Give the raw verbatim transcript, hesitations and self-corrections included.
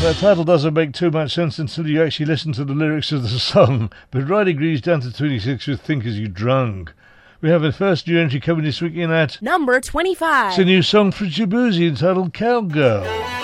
That title doesn't make too much sense until you actually listen to the lyrics of the song, but Riding agrees down to twenty-six with Think As You Drunk. We have a first new entry coming this week in at number twenty-five. It's a new song from Shaboozey entitled Cowgirl.